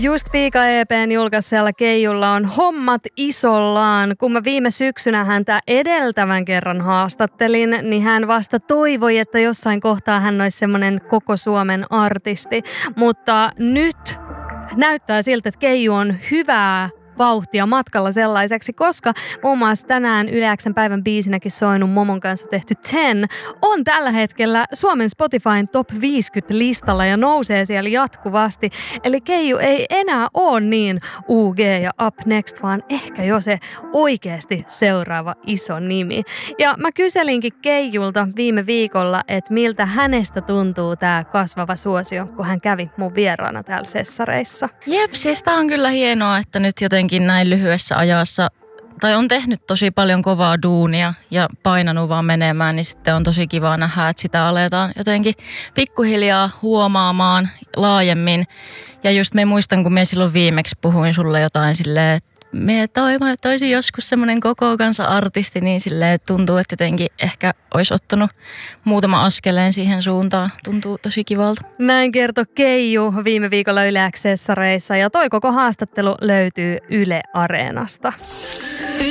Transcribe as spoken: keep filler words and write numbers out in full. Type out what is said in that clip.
Just Piika E P:n julkaisella Keijulla on hommat isollaan. Kun mä viime syksynä häntä edeltävän kerran haastattelin, niin hän vasta toivoi, että jossain kohtaa hän olisi semmoinen koko Suomen artisti. Mutta nyt näyttää siltä, että Keiju on hyvää vauhtia matkalla sellaiseksi, koska muun muassa tänään Yle X:n päivän biisinäkin soinut Momon kanssa tehty Ten on tällä hetkellä Suomen Spotifyn top viisikymmentä listalla ja nousee siellä jatkuvasti. Eli Keiju ei enää ole niin U G ja Up Next, vaan ehkä jo se oikeasti seuraava iso nimi. Ja mä kyselinkin Keijulta viime viikolla, että miltä hänestä tuntuu tää kasvava suosio, kun hän kävi mun vieraana täällä Sessareissa. Jep, siis tää on kyllä hienoa, että nyt jotenkin näin lyhyessä ajassa, tai on tehnyt tosi paljon kovaa duunia ja painanut vaan menemään, niin sitten on tosi kiva nähdä, että sitä aletaan jotenkin pikkuhiljaa huomaamaan laajemmin. Ja just me muistan, kun me silloin viimeksi puhuin sulle jotain silleen, että me toivon, että olisin joskus semmoinen koko kansa artisti, niin silleen tuntuu, että jotenkin ehkä olisi ottanut muutama askeleen siihen suuntaan. Tuntuu tosi kivalta. Näin kertoi Keiju viime viikolla Yle X Sessareissa ja toi koko haastattelu löytyy Yle Areenasta.